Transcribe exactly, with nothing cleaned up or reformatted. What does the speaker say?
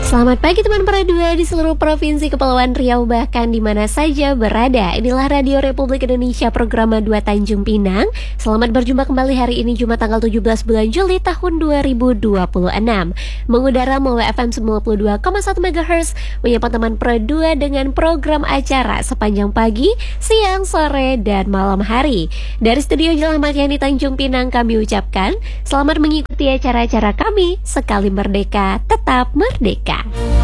Selamat pagi teman Pro dua di seluruh provinsi Kepulauan Riau bahkan di mana saja berada. Inilah Radio Republik Indonesia program dua Tanjung Pinang. Selamat berjumpa kembali hari ini Jumat tanggal tujuh belas bulan Juli tahun dua ribu dua puluh enam. Mengudara melalui F M sembilan puluh dua koma satu megahertz, menyapa teman Pro dua dengan program acara sepanjang pagi, siang, sore, dan malam hari. Dari studio Jalan Ahmad Yani Tanjung Pinang kami ucapkan selamat mengikuti acara-acara kami. Sekali merdeka, tetap merdeka.